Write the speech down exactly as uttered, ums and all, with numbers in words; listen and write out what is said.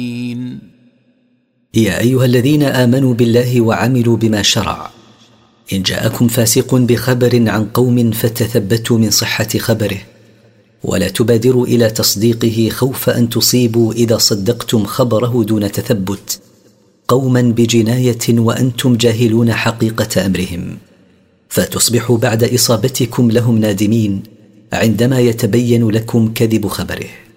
يا أيها الذين آمنوا بالله وعملوا بما شرع، إن جاءكم فاسق بخبر عن قوم فتثبتوا من صحة خبره، ولا تبادروا إلى تصديقه خوف أن تصيبوا إذا صدقتم خبره دون تثبت قوما بجناية وأنتم جاهلون حقيقة أمرهم، فتصبحوا بعد إصابتكم لهم نادمين عندما يتبين لكم كذب خبره.